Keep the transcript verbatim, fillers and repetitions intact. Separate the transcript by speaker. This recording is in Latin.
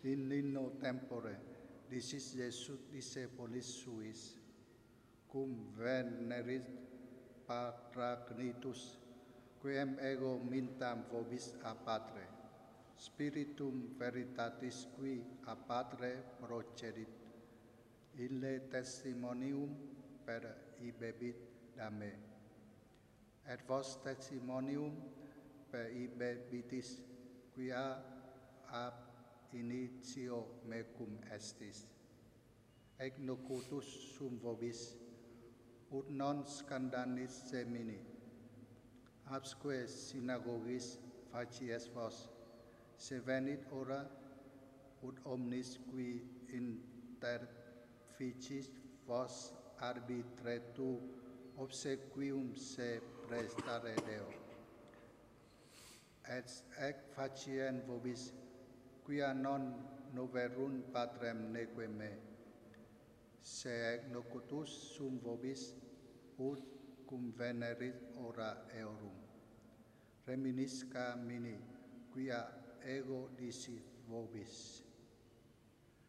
Speaker 1: in linno tempore, dicis Iesus discipulis suis, cum venerit Paracletus, quem ego mintam vobis a Patre, Spiritum veritatis qui a Patre procedit, ille testimonium per ibebit da me. Et vos testimonium per ibebitis, quia ab initio mecum estis. Ec locutus sum vobis, ut non scandanis semini, absque synagogis facies vos, se venit ora, ut omnis qui interficis vos arbitretu obsequium se prestare Deo. Et ec facien vobis, quia non noverunt Patrem neque me, se ec locutus sum vobis, ut cum venerit ora eorum. Reminisca mini, quia ego dici vobis.